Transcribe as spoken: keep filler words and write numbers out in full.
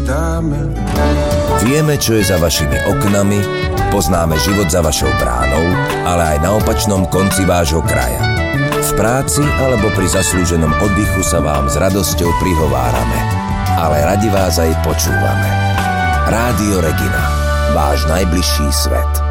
dáme. Vieme, čo je za vašimi oknami, poznáme život za vašou bránou, ale aj na opačnom konci vášho kraja. V práci alebo pri zaslúženom oddychu sa vám s radosťou prihovárame, ale radi vás aj počúvame. Rádio Regina, váš najbližší svet.